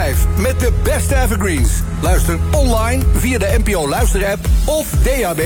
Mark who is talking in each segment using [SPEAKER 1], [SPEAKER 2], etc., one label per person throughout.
[SPEAKER 1] 5 met de beste evergreens. Luister online via de NPO Luisterapp of DAB+.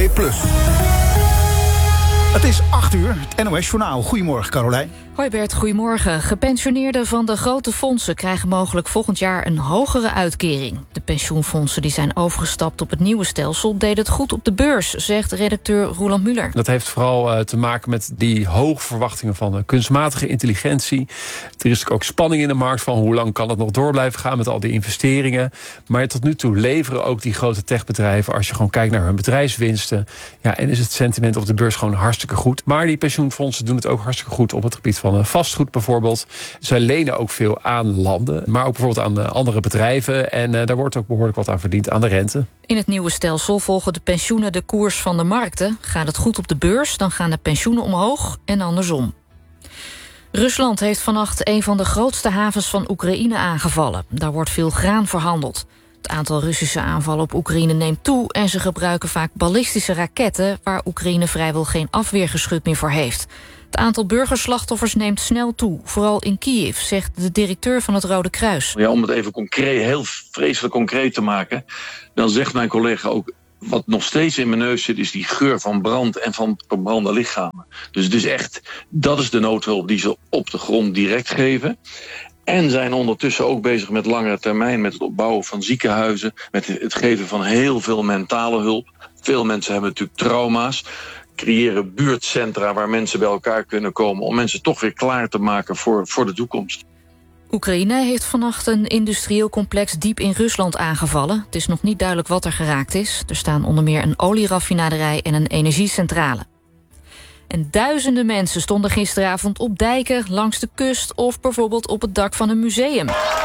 [SPEAKER 2] Het is 8 uur, het NOS-journaal. Goedemorgen, Carolijn.
[SPEAKER 3] Hoi Bert, goedemorgen. Gepensioneerden van de grote fondsen krijgen mogelijk volgend jaar een hogere uitkering. De pensioenfondsen die zijn overgestapt op het nieuwe stelsel deden het goed op de beurs, zegt redacteur Roland Muller.
[SPEAKER 4] Dat heeft vooral te maken met die hoge verwachtingen van kunstmatige intelligentie. Er is ook spanning in de markt van hoe lang kan het nog door blijven gaan met al die investeringen. Maar tot nu toe leveren ook die grote techbedrijven, als je gewoon kijkt naar hun bedrijfswinsten, ja, en is het sentiment op de beurs gewoon hartstikke goed. Maar die pensioenfondsen doen het ook hartstikke goed op het gebied van vastgoed bijvoorbeeld. Zij lenen ook veel aan landen, maar ook bijvoorbeeld aan andere bedrijven. En daar wordt ook behoorlijk wat aan verdiend aan de rente.
[SPEAKER 3] In het nieuwe stelsel volgen de pensioenen de koers van de markten. Gaat het goed op de beurs, dan gaan de pensioenen omhoog en andersom. Rusland heeft vannacht een van de grootste havens van Oekraïne aangevallen. Daar wordt veel graan verhandeld. Het aantal Russische aanvallen op Oekraïne neemt toe en ze gebruiken vaak ballistische raketten waar Oekraïne vrijwel geen afweergeschut meer voor heeft. Het aantal burgerslachtoffers neemt snel toe, vooral in Kiev, zegt de directeur van het Rode Kruis.
[SPEAKER 5] Ja, om het even concreet, heel vreselijk concreet te maken, dan zegt mijn collega ook, wat nog steeds in mijn neus zit, is die geur van brand en van verbrande lichamen. Dus het is echt, dat is de noodhulp die ze op de grond direct geven. En zijn ondertussen ook bezig met langere termijn, met het opbouwen van ziekenhuizen, met het geven van heel veel mentale hulp. Veel mensen hebben natuurlijk trauma's. Creëren buurtcentra waar mensen bij elkaar kunnen komen om mensen toch weer klaar te maken voor de toekomst.
[SPEAKER 3] Oekraïne heeft vannacht een industrieel complex diep in Rusland aangevallen. Het is nog niet duidelijk wat er geraakt is. Er staan onder meer een olieraffinaderij en een energiecentrale. En duizenden mensen stonden gisteravond op dijken, langs de kust of bijvoorbeeld op het dak van een museum.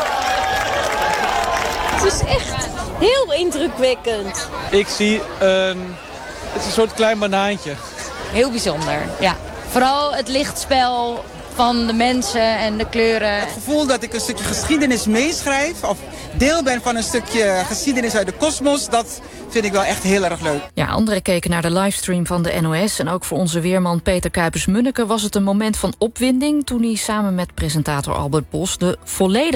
[SPEAKER 6] Het is echt heel indrukwekkend.
[SPEAKER 7] Ik zie het is een soort klein banaantje.
[SPEAKER 8] Heel bijzonder, ja. Vooral het lichtspel van de mensen en de kleuren.
[SPEAKER 9] Het gevoel dat ik een stukje geschiedenis meeschrijf of deel ben van een stukje geschiedenis uit de kosmos, dat vind ik wel echt heel erg leuk.
[SPEAKER 3] Ja, anderen keken naar de livestream van de NOS en ook voor onze weerman Peter Kuipers-Munneke was het een moment van opwinding toen hij samen met presentator Albert Bos de volledige